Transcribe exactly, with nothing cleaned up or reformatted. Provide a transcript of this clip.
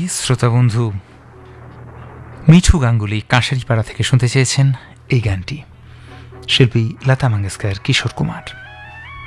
শ্রোতা বন্ধু মিঠু গাঙ্গুলি কাঁসারিপাড়া থেকে শুনতে চেয়েছেন এই গানটি। শিল্পী লতা মঙ্গেশকর, কিশোর কুমার।